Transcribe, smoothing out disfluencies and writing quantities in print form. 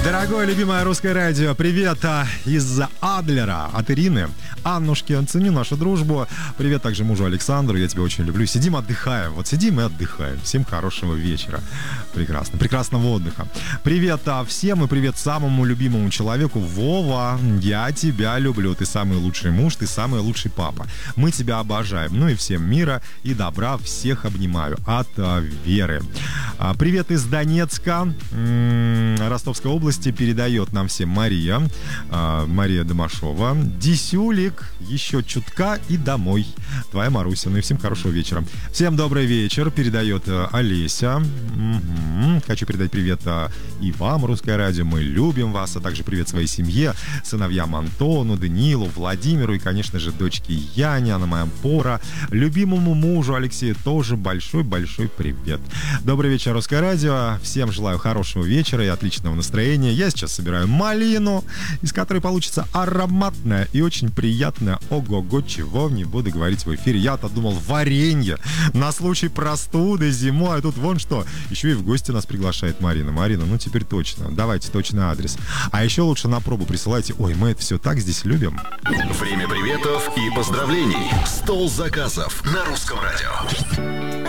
Дорогое, любимое русское радио, привет из Адлера от Ирины. Аннушке, цени нашу дружбу. Привет также мужу Александру, я тебя очень люблю. Сидим, отдыхаем. Вот сидим и отдыхаем. Всем хорошего вечера. Прекрасно. Прекрасного отдыха. Привет всем и привет самому любимому человеку. Вова, я тебя люблю. Ты самый лучший муж, ты самый лучший папа. Мы тебя обожаем. Ну и всем мира и добра. Всех обнимаю. От Веры. Привет из Донецка. Ростовской области передает нам всем Мария Домашова. Дисюлик, еще чутка и домой. Твоя Маруся. Ну и всем хорошего вечера. Всем добрый вечер, передает Олеся. Хочу передать привет и вам, Русское радио. Мы любим вас, а также привет своей семье, сыновьям Антону, Даниилу, Владимиру и, конечно же, дочке Яне, она моя пора. Любимому мужу Алексею тоже большой-большой привет. Добрый вечер, Русское радио. Всем желаю хорошего вечера и отличного настроения. Я сейчас собираю малину, из которой получится ароматная и очень приятная. Ого-го, чего не буду говорить в эфире. Я-то думал варенье на случай простуды зимой, а тут вон что. Еще и в гости нас приглашает Марина. Марина, ну теперь точно. Давайте точный адрес. А еще лучше на пробу присылайте. Ой, мы это все так здесь любим. Время приветов и поздравлений. Стол заказов на Русском радио.